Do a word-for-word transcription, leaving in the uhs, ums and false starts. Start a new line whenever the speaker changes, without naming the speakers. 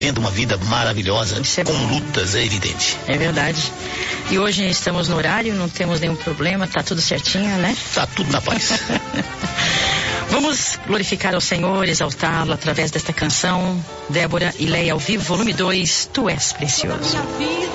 Tendo uma vida maravilhosa,
é
com lutas, é evidente.
É verdade. E hoje estamos no horário, não temos nenhum problema, tá tudo certinho, né?
Tá tudo na paz.
Vamos glorificar ao Senhor, exaltá-lo através desta canção, Débora e Leia ao vivo, volume dois, Tu És Precioso.